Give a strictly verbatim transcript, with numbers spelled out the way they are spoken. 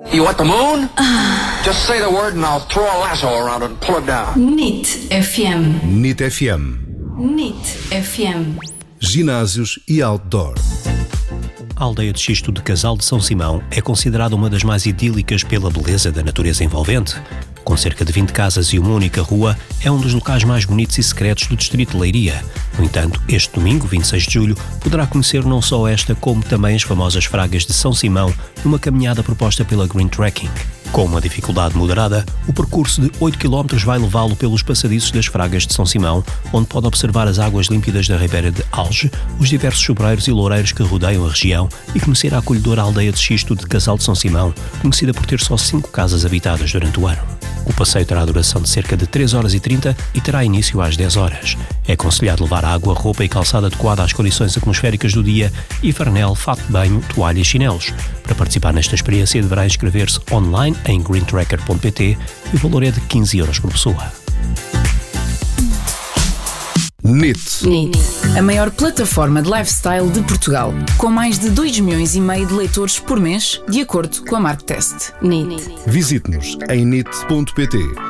You want the moon? Just say the word and I'll throw a lasso around it and pull it down. N I T F M. N I T F M. N I T F M. Ginásios e outdoor. A aldeia de xisto de Casal de São Simão é considerada uma das mais idílicas pela beleza da natureza envolvente. Com cerca de vinte casas e uma única rua, é um dos locais mais bonitos e secretos do distrito de Leiria. No entanto, este domingo, vinte e seis de julho, poderá conhecer não só esta, como também as famosas Fragas de São Simão, numa caminhada proposta pela Green Trekking. Com uma dificuldade moderada, o percurso de oito quilómetros vai levá-lo pelos passadiços das Fragas de São Simão, onde pode observar as águas límpidas da Ribeira de Alge, os diversos sobreiros e loureiros que rodeiam a região e conhecer a acolhedora aldeia de xisto de Casal de São Simão, conhecida por ter só cinco casas habitadas durante o ano. O passeio terá a duração de cerca de três horas e trinta e terá início às dez horas. É aconselhado levar água, roupa e calçado adequada às condições atmosféricas do dia e farnel, fato de banho, toalha e chinelos. Para participar nesta experiência deverá inscrever-se online em green tracker ponto p t e o valor é de quinze euros por pessoa. N I T. N I T. A maior plataforma de lifestyle de Portugal, com mais de dois milhões e meio de leitores por mês, de acordo com a Marktest. N I T. Visite-nos em N I T ponto p t.